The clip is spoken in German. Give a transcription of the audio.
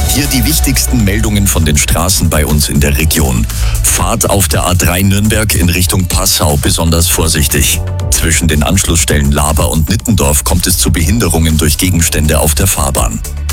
Hier die wichtigsten Meldungen von den Straßen bei uns in der Region. Fahrt auf der A3 Nürnberg in Richtung Passau besonders vorsichtig. Zwischen den Anschlussstellen Laber und Nittendorf kommt es zu Behinderungen durch Gegenstände auf der Fahrbahn.